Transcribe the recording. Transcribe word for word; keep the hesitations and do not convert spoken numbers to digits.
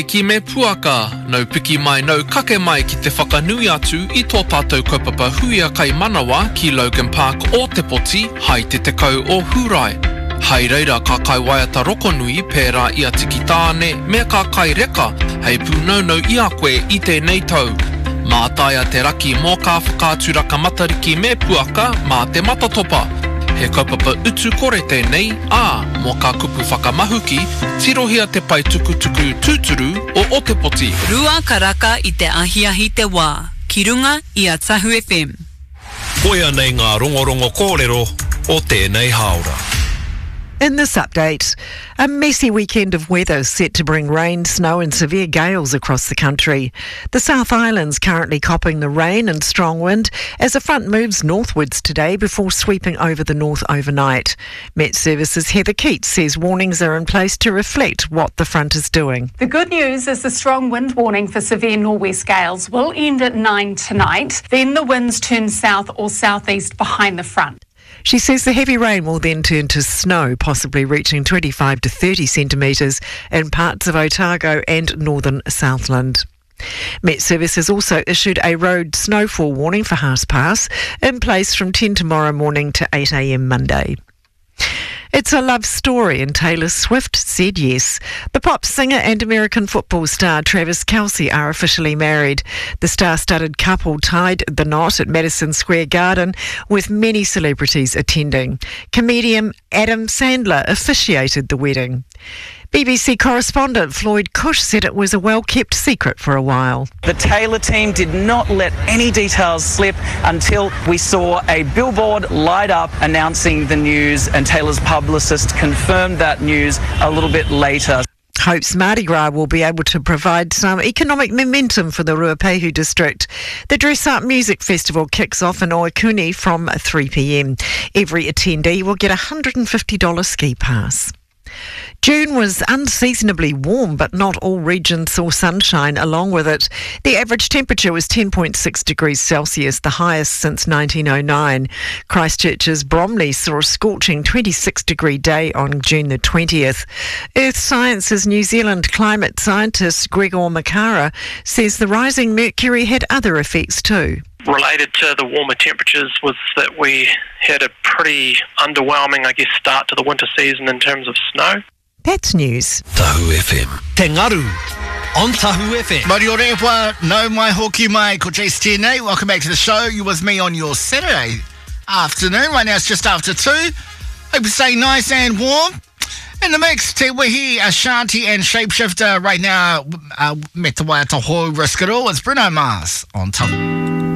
Ki me puaka, nau piki mai nau kake mai ki te whakanui atu I tō tātou kaupapa huia kai manawa ki Logan Park o Te Poti, hai te tekau o Hurai. Hei reira ka kai waiata rokonui pērā ia tiki tāne me ka kai reka hei pūnaunau I a koe I tēnei tau. Mā taia te raki mō ka whakāturaka matariki me puaka mā te matatopa. He kaupapa utu kore tēnei, ā, mō ka kupu whakamahuki, tirohia te pai tukutuku tūturu o O Te Poti. Rua karaka I te ahiahi te wā, ki runga I a Tahu F M. Koia nei ngā rongorongo kōrero o tēnei haora. In this update, a messy weekend of weather set to bring rain, snow and severe gales across the country. The South Island's currently copping the rain and strong wind as a front moves northwards today before sweeping over the north overnight. Met Services' Heather Keats says warnings are in place to reflect what the front is doing. The good news is the strong wind warning for severe nor'west gales will end at nine tonight. Then the winds turn south or southeast behind the front. She says the heavy rain will then turn to snow, possibly reaching twenty-five to thirty centimetres in parts of Otago and northern Southland. Met Service has also issued a road snowfall warning for Haas Pass in place from ten tomorrow morning to eight a m Monday. It's a love story and Taylor Swift said yes. The pop singer and American football star Travis Kelce are officially married. The star-studded couple tied the knot at Madison Square Garden with many celebrities attending. Comedian Adam Sandler officiated the wedding. B B C correspondent Floyd Cush said it was a well-kept secret for a while. The Taylor team did not let any details slip until we saw a billboard light up announcing the news, and Taylor's publicist confirmed that news a little bit later. Hopes Mardi Gras will be able to provide some economic momentum for the Ruapehu district. The Dress Up Music Festival kicks off in Oakuni from three p m. Every attendee will get a one hundred fifty dollars ski pass. June was unseasonably warm, but not all regions saw sunshine along with it. The average temperature was ten point six degrees Celsius, the highest since nineteen oh nine. Christchurch's Bromley saw a scorching twenty-six degree day on June the twentieth. Earth Science's New Zealand climate scientist Gregor Makara says the rising mercury had other effects too. Related to the warmer temperatures was that we had a pretty underwhelming, I guess, start to the winter season in terms of snow. That's news. Tahu F M. Te Ngaru on Tahu F M. Mari o rewa, no mai hoki mai, ko Jace tēnei. Welcome back to the show. You with me on your Saturday afternoon. Right now it's just after two. Hope you stay nice and warm. In the mix, Te Wihi, Ashanti and Shapeshifter. Right now, uh, me te waiata hou risk it all. It's Bruno Mars on Tahu.